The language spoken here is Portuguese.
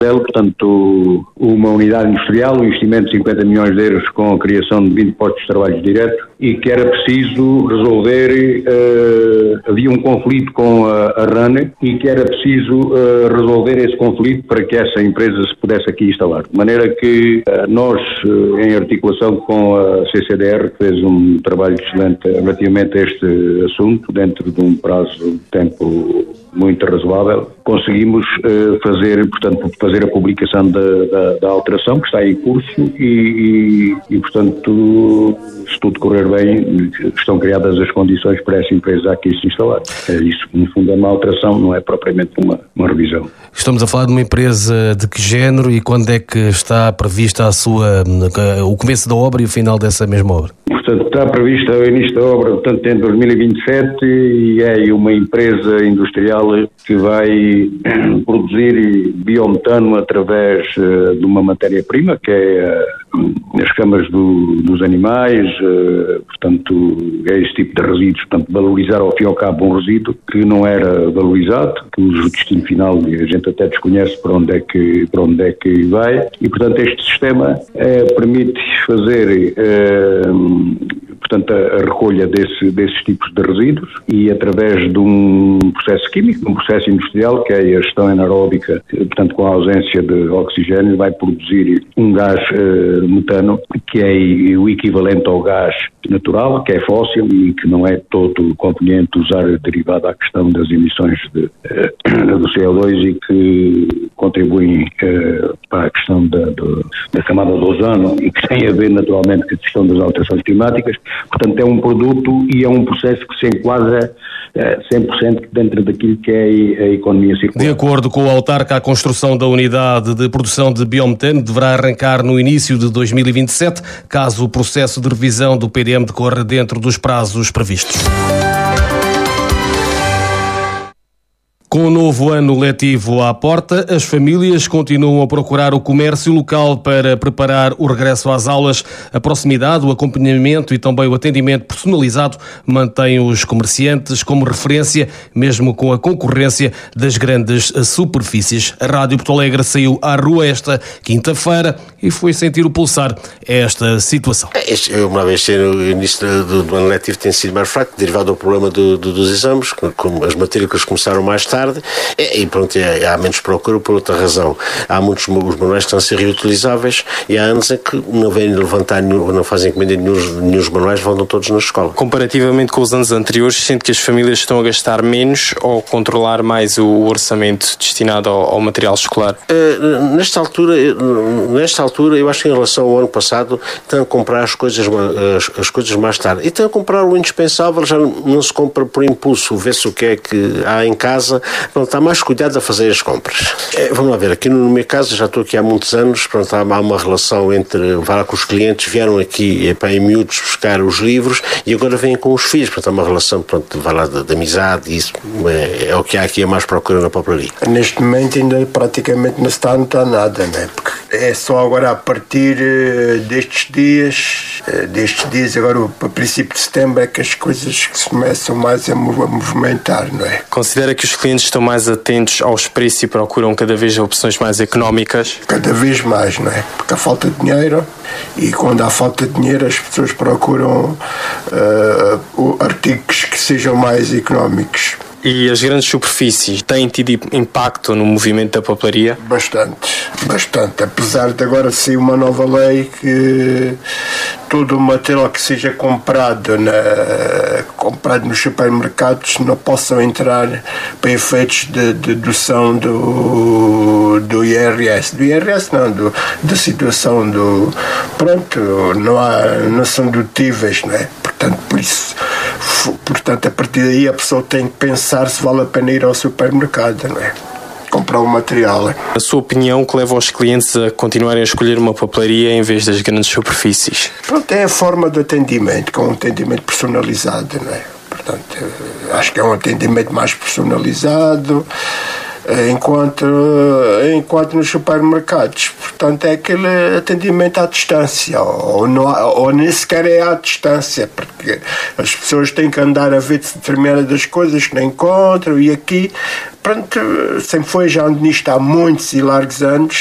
portanto, uma unidade industrial, um investimento de 50 milhões de euros com a criação de 20 postos de trabalho direto, e que era preciso resolver, havia um conflito com a RANE e que era preciso resolver esse conflito para que essa empresa se pudesse aqui instalar. De maneira que nós, em articulação com a CCDR, que fez um trabalho excelente relativamente a este assunto, dentro de um prazo de tempo muito razoável, conseguimos fazer a publicação da alteração, que está em curso, e portanto, se tudo correr bem, estão criadas as condições para essa empresa aqui se instalar. Isso, no fundo, é uma alteração, não é propriamente uma revisão. Estamos a falar de uma empresa de que género e quando é que está prevista o começo da obra e o final dessa mesma obra? Portanto, está previsto o início da obra, portanto, em 2027, e é uma empresa industrial que vai produzir biometano através de uma matéria-prima, que é as camas dos animais, portanto, é esse tipo de resíduos, portanto, valorizar ao fim e ao cabo um resíduo que não era valorizado, cujo destino final a gente até desconhece para onde é que vai, e portanto este sistema permite fazer portanto, a recolha desses tipos de resíduos, e através de um processo químico, um processo industrial, que é a gestão anaeróbica, portanto com a ausência de oxigênio, vai produzir um gás metano, que é o equivalente ao gás natural, que é fóssil e que não é todo conveniente usar derivado à questão das emissões do CO2 e que contribuem para a questão da camada de ozono e que tem a ver naturalmente com a questão das alterações climáticas. Portanto, é um produto e é um processo que se enquadra 100% dentro daquilo que é a economia circular. De acordo com o autarca, a construção da unidade de produção de biometano deverá arrancar no início de 2027, caso o processo de revisão do PDM decorra dentro dos prazos previstos. Com o novo ano letivo à porta, as famílias continuam a procurar o comércio local para preparar o regresso às aulas. A proximidade, o acompanhamento e também o atendimento personalizado mantêm os comerciantes como referência, mesmo com a concorrência das grandes superfícies. A Rádio Porto Alegre saiu à rua esta quinta-feira e foi sentir o pulsar esta situação. Uma vez o início do ano letivo tem sido mais fraco, derivado do problema dos exames, como as matrículas começaram mais tarde, e pronto, há menos procura por outra razão. Há muitos os manuais que estão a ser reutilizáveis e há anos em que não vêm levantar, não fazem encomenda nenhum manuais, vão todos na escola. Comparativamente com os anos anteriores, sente que as famílias estão a gastar menos ou controlar mais o orçamento destinado ao material escolar? Nesta altura, eu acho que em relação ao ano passado, estão a comprar as coisas mais tarde. E estão a comprar o indispensável, já não se compra por impulso, vê-se o que é que há em casa. Pronto, está mais cuidado a fazer as compras. Vamos lá ver, aqui no meu caso, já estou aqui há muitos anos, pronto, há uma relação entre, com os clientes, vieram aqui em miúdos buscar os livros e agora vêm com os filhos, portanto há uma relação, pronto, de amizade, isso é o que há aqui, a mais procura na papelaria. Neste momento ainda praticamente não está nada, né? Porque é só agora a partir destes dias, agora a princípio de setembro é que as coisas se começam mais a movimentar, não é? Considera que os clientes estão mais atentos aos preços e procuram cada vez opções mais económicas? Cada vez mais, não é? Porque há falta de dinheiro e quando há falta de dinheiro as pessoas procuram artigos que sejam mais económicos. E as grandes superfícies têm tido impacto no movimento da papelaria? Bastante. Apesar de agora ser uma nova lei que todo o material que seja comprado nos supermercados não possam entrar para efeitos de dedução do IRS. Do IRS não, da situação do... Pronto, não são dedutíveis, não é? Portanto, a partir daí a pessoa tem que pensar se vale a pena ir ao supermercado, não é? Comprar o material. A sua opinião, que leva os clientes a continuarem a escolher uma papelaria em vez das grandes superfícies? Pronto, é a forma de atendimento, com um atendimento personalizado, não é? Portanto, acho que é um atendimento mais personalizado, enquanto nos supermercados. portanto é aquele atendimento à distância, ou nem sequer é à distância, porque as pessoas têm que andar a ver determinadas coisas que não encontram, e aqui, pronto, sempre foi já nisto há muitos e largos anos,